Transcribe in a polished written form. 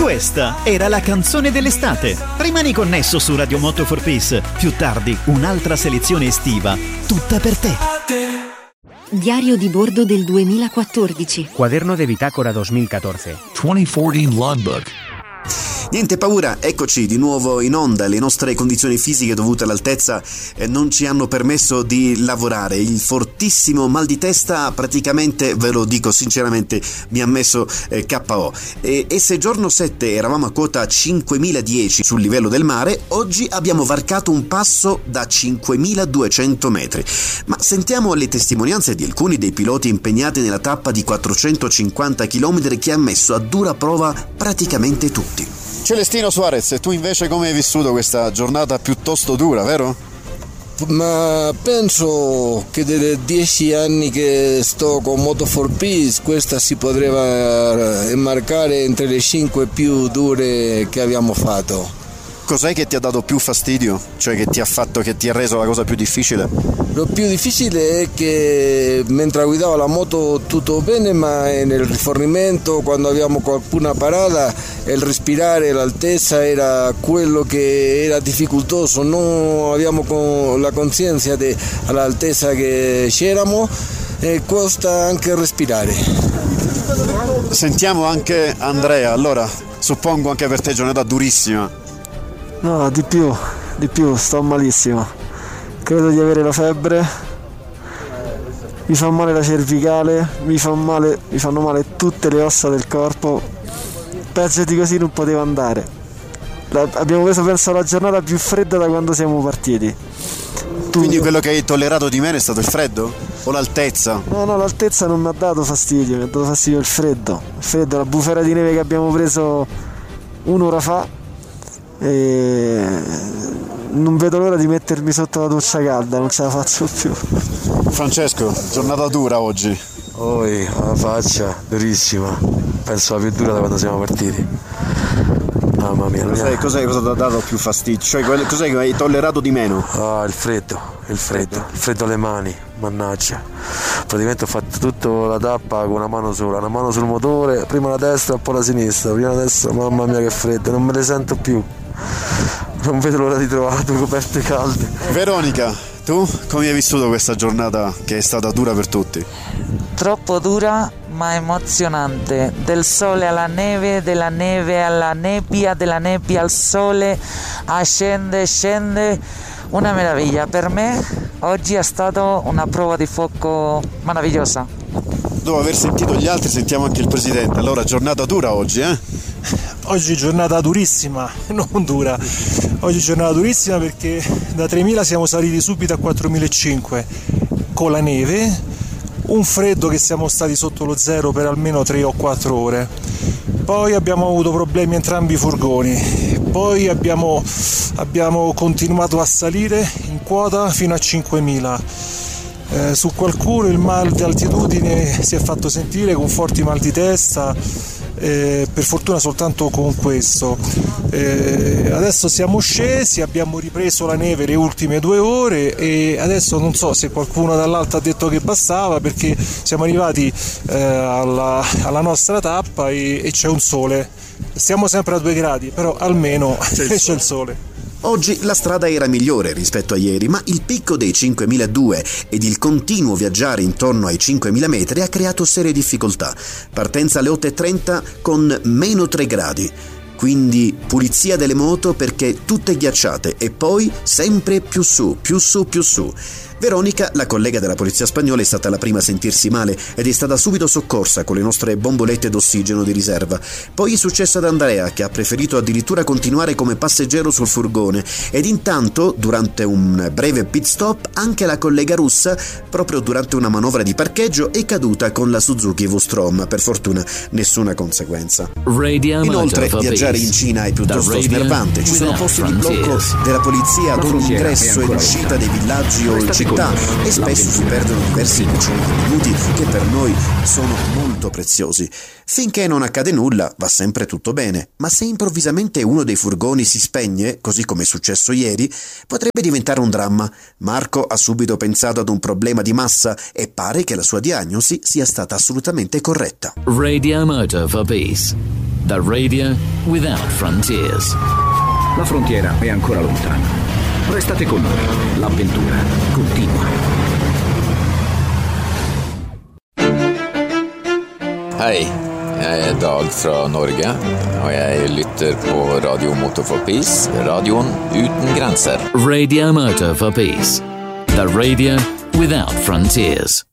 Questa era la canzone dell'estate. Rimani connesso su Radio Moto for Peace. Più tardi un'altra selezione estiva, tutta per te. Diario di bordo del 2014. Cuaderno de bitácora 2014. 2014 logbook. Niente paura, eccoci di nuovo in onda. Le nostre condizioni fisiche dovute all'altezza non ci hanno permesso di lavorare. Il fortissimo mal di testa praticamente, ve lo dico sinceramente, mi ha messo KO. E se giorno 7 eravamo a quota 5010 sul livello del mare, oggi abbiamo varcato un passo da 5200 metri. Ma sentiamo le testimonianze di alcuni dei piloti impegnati nella tappa di 450 km che ha messo a dura prova praticamente tutti. Celestino Suarez, tu invece come hai vissuto questa giornata piuttosto dura, vero? Ma penso che dai 10 anni che sto con Moto for Peace questa si potrebbe marcare entre le 5 più dure che abbiamo fatto. Cos'è che ti ha dato più fastidio? Cioè che ti ha reso la cosa più difficile? Lo più difficile è che mentre guidavo la moto tutto bene, ma nel rifornimento, quando abbiamo qualcuna parata, il respirare, l'altezza era quello che era difficoltoso. Non abbiamo la coscienza dell'altezza che c'eravamo e costa anche respirare. Sentiamo anche Andrea, allora suppongo anche per te giornata durissima. No, di più, sto malissimo. Credo di avere la febbre. Mi fa male la cervicale, mi fanno male tutte le ossa del corpo. Peggio di così non poteva andare. Abbiamo preso, penso, la giornata più fredda da quando siamo partiti. Quindi quello che hai tollerato di meno è stato il freddo? O l'altezza? No, l'altezza non mi ha dato fastidio, mi ha dato fastidio il freddo. La bufera di neve che abbiamo preso un'ora fa. E non vedo l'ora di mettermi sotto la doccia calda, non ce la faccio più. Francesco, giornata dura oggi. La faccia durissima, penso la più dura da quando siamo partiti. Mamma mia. Cos'è cosa ti ha dato più fastidio? Cioè cos'è che hai tollerato di meno? Il freddo alle mani, mannaggia. Praticamente ho fatto tutta la tappa con una mano sola, una mano sul motore, prima la destra e poi la sinistra, prima la destra, mamma mia che freddo, non me le sento più. Non vedo l'ora di trovare due coperte calde. Veronica, tu come hai vissuto questa giornata che è stata dura per tutti? Troppo dura ma emozionante, del sole alla neve, della neve alla nebbia, della nebbia al sole, scende, una meraviglia. Per me oggi è stata una prova di fuoco meravigliosa. Dopo aver sentito gli altri sentiamo anche il presidente. Allora giornata dura oggi, Oggi giornata durissima, non dura. Oggi giornata durissima perché da 3.000 siamo saliti subito a 4.500 con la neve, un freddo che siamo stati sotto lo zero per almeno 3 o 4 ore. Poi abbiamo avuto problemi entrambi i furgoni, poi abbiamo continuato a salire in quota fino a 5.000. Su qualcuno il mal di altitudine si è fatto sentire con forti mal di testa, per fortuna soltanto con questo. Adesso siamo scesi, abbiamo ripreso la neve le ultime 2 ore e adesso non so se qualcuno dall'alto ha detto che bastava, perché siamo arrivati alla nostra tappa e c'è un sole. Stiamo sempre a 2 gradi, però almeno c'è il sole. Oggi la strada era migliore rispetto a ieri, ma il picco dei 5.200 ed il continuo viaggiare intorno ai 5.000 metri ha creato serie difficoltà. Partenza alle 8.30 con meno 3 gradi. Quindi pulizia delle moto perché tutte ghiacciate e poi sempre più su. Veronica, la collega della polizia spagnola, è stata la prima a sentirsi male ed è stata subito soccorsa con le nostre bombolette d'ossigeno di riserva. Poi è successo ad Andrea, che ha preferito addirittura continuare come passeggero sul furgone, ed intanto, durante un breve pit stop, anche la collega russa, proprio durante una manovra di parcheggio, è caduta con la Suzuki V-Strom. Per fortuna nessuna conseguenza. Inoltre, viaggiare in Cina è piuttosto snervante. Ci sono posti di blocco della polizia ad ogni ingresso ed uscita dei villaggi o il città e spesso si perdono diversi decine di minuti che per noi sono molto preziosi. Finché non accade nulla va sempre tutto bene, ma se improvvisamente uno dei furgoni si spegne, così come è successo ieri, potrebbe diventare un dramma. Marco ha subito pensato ad un problema di massa e pare che la sua diagnosi sia stata assolutamente corretta. Radio Moto for Peace. The radio without frontiers. La frontiera è ancora lontana. Restate con noi. L'avventura continua. Hei, jeg er Dag fra Norge, og jeg lytter på Radio Moto for Peace, radioen uten grenser. Radio Moto for Peace. The radio without frontiers.